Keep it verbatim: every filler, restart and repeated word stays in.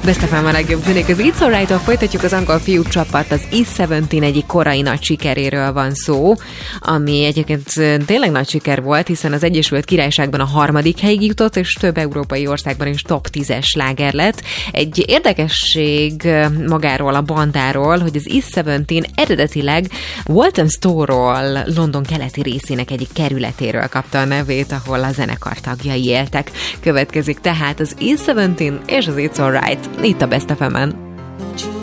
Best ef em a legjobb zenék. Az It's Alright-tól folytatjuk, az angol fiú csapat, az E tizenhét egyik korai nagy sikeréről van szó, ami egyébként tényleg nagy siker volt, hiszen az Egyesült Királyságban a harmadik helyig jutott, és több európai országban is top tízes sláger lett. Egy érdekesség magáról a bandáról, hogy az E tizenhét eredetileg Walthamstow-ról, London keleti részének egyik kerületéről kapta a nevét, ahol a zenekar tagjai éltek. Következik tehát az E tizenhét és az It's Alright itt a Best ef em-en.